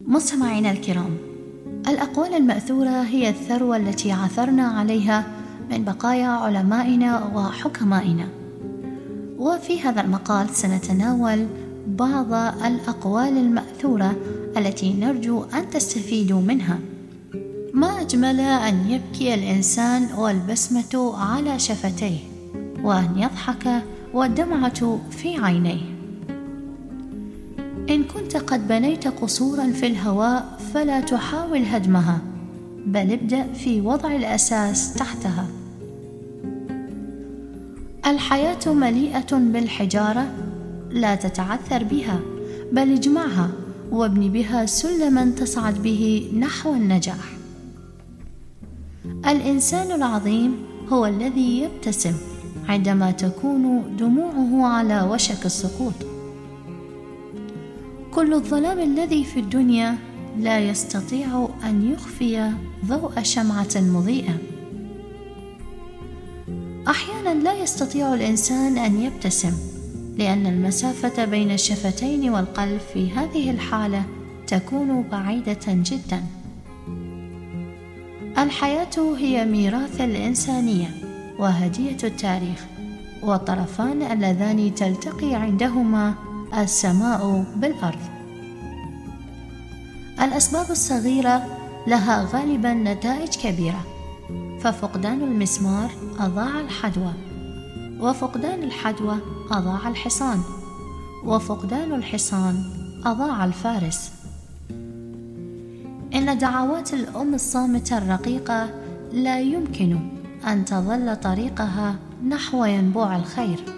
مستمعينا الكرام، الأقوال المأثورة هي الثروة التي عثرنا عليها من بقايا علمائنا وحكمائنا، وفي هذا المقال سنتناول بعض الأقوال المأثورة التي نرجو أن تستفيدوا منها. ما أجمل أن يبكي الإنسان والبسمة على شفتيه، وأن يضحك والدمعة في عينيه. إن كنت قد بنيت قصورا في الهواء فلا تحاول هدمها، بل ابدأ في وضع الأساس تحتها. الحياة مليئة بالحجارة، لا تتعثر بها، بل اجمعها وابن بها سلما تصعد به نحو النجاح. الإنسان العظيم هو الذي يبتسم عندما تكون دموعه على وشك السقوط. كل الظلام الذي في الدنيا لا يستطيع أن يخفي ضوء شمعة مضيئة. أحيانا لا يستطيع الإنسان أن يبتسم، لأن المسافة بين الشفتين والقلب في هذه الحالة تكون بعيدة جدا. الحياة هي ميراث الإنسانية وهدية التاريخ، والطرفان اللذان تلتقي عندهما السماء بالأرض. الأسباب الصغيرة لها غالبا نتائج كبيرة، ففقدان المسمار أضاع الحدوى، وفقدان الحدوى أضاع الحصان، وفقدان الحصان أضاع الفارس. إن دعوات الأم الصامتة الرقيقة لا يمكن أن تظل طريقها نحو ينبوع الخير.